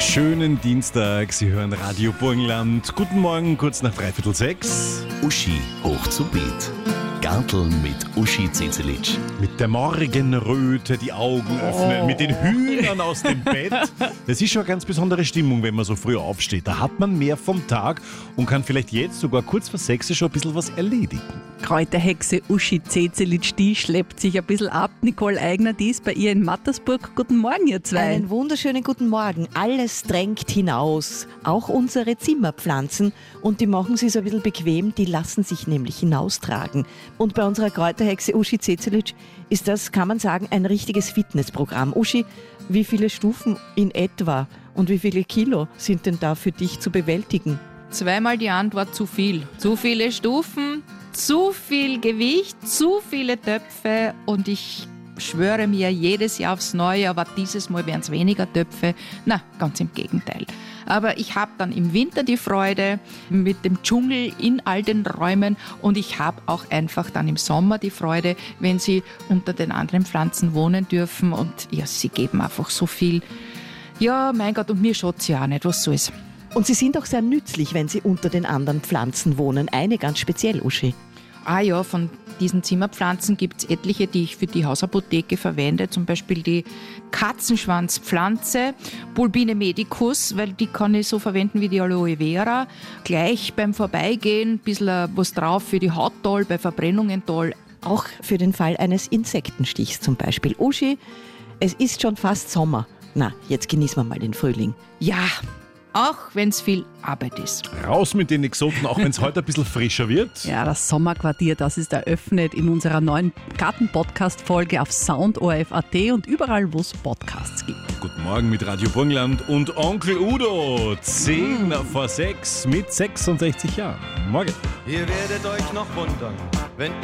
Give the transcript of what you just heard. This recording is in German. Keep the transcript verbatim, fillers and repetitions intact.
Schönen Dienstag, Sie hören Radio Burgenland. Guten Morgen, kurz nach dreiviertel sechs. Uschi hoch zu Beet. Garteln mit Uschi Zezelic. Mit der Morgenröte die Augen öffnen, Oh. mit den Hühnern aus dem Bett. Das ist schon eine ganz besondere Stimmung, wenn man so früh aufsteht. Da hat man mehr vom Tag und kann vielleicht jetzt sogar kurz vor sechs schon ein bisschen was erledigen. Kräuterhexe Uschi Zezelic, die schleppt sich ein bisschen ab. Nicole Eigner, die ist bei ihr in Mattersburg. Guten Morgen, ihr zwei. Einen wunderschönen guten Morgen. Alles drängt hinaus, auch unsere Zimmerpflanzen. Und die machen sie so ein bisschen bequem, die lassen sich nämlich hinaustragen. Und bei unserer Kräuterhexe Uschi Zezelic ist das, kann man sagen, ein richtiges Fitnessprogramm. Uschi, wie viele Stufen in etwa und wie viele Kilo sind denn da für dich zu bewältigen? Zweimal die Antwort: zu viel. Zu viele Stufen, zu viel Gewicht, zu viele Töpfe und ich schwöre mir jedes Jahr aufs Neue, aber dieses Mal werden es weniger Töpfe. Na, ganz im Gegenteil. Aber ich habe dann im Winter die Freude mit dem Dschungel in all den Räumen und ich habe auch einfach dann im Sommer die Freude, wenn sie unter den anderen Pflanzen wohnen dürfen und ja, sie geben einfach so viel. Ja, mein Gott, und mir schaut sie auch nicht, was soll's. Und sie sind auch sehr nützlich, wenn sie unter den anderen Pflanzen wohnen. Eine ganz speziell, Uschi. Ah ja, von diesen Zimmerpflanzen gibt es etliche, die ich für die Hausapotheke verwende. Zum Beispiel die Katzenschwanzpflanze, Bulbine medicus, weil die kann ich so verwenden wie die Aloe Vera. Gleich beim Vorbeigehen ein bisschen was drauf, für die Haut toll, bei Verbrennungen toll. Auch für den Fall eines Insektenstichs zum Beispiel. Uschi, es ist schon fast Sommer. Na, jetzt genießen wir mal den Frühling. Ja, auch wenn es viel Arbeit ist. Raus mit den Exoten, auch wenn es heute ein bisschen frischer wird. Ja, das Sommerquartier, das ist eröffnet in unserer neuen Garten-Podcast-Folge auf soundorf punkt at und überall, wo es Podcasts gibt. Guten Morgen mit Radio Burgenland und Onkel Udo. zehn vor sechs mit sechsundsechzig Jahren. Morgen. Ihr werdet euch noch wundern, wenn